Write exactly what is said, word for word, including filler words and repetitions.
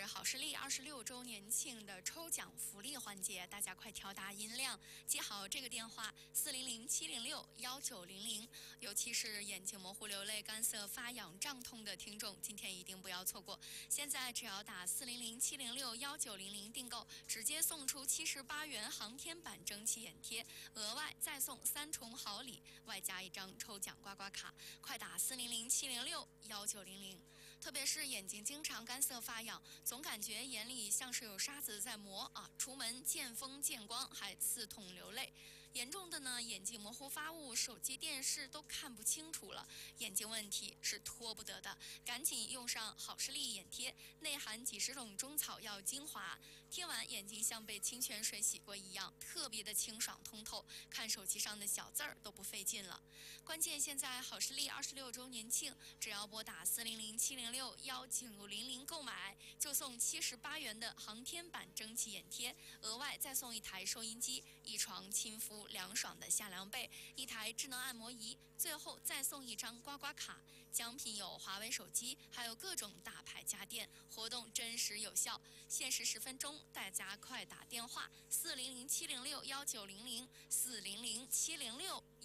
好视力二十六周年庆的抽奖福利环节，大家快调大音量，记好这个电话四零零七零六幺九零零。尤其是眼睛模糊、流泪、干涩、发痒、胀痛的听众，今天一定不要错过。现在只要打四零零七零六幺九零零订购，直接送出七十八元航天版蒸汽眼贴，额外再送三重好礼，外加一张抽奖刮刮卡。快打四零零七零六幺九零零。特别是眼睛经常干涩发痒，总感觉眼里像是有沙子在磨啊，出门见风见光还刺痛流泪。严重的呢，眼睛模糊发雾，手机电视都看不清楚了，眼睛问题是拖不得的，赶紧用上好视力眼贴，内含几十种中草药精华，贴完眼睛像被清泉水洗过一样，特别的清爽通透，看手机上的小字儿都不费劲了。关键现在好视力二十六周年庆，只要拨打四零零七零六幺九零零购买，就送七十八元的航天版蒸汽眼贴，额外再送一台收音机、一床亲肤凉爽的夏凉被、一台智能按摩仪，最后再送一张刮刮卡。奖品有华为手机，还有各种大牌家电，活动真实有效，限时十分钟，大家快打电话四零零七零六幺九零零四零零七零六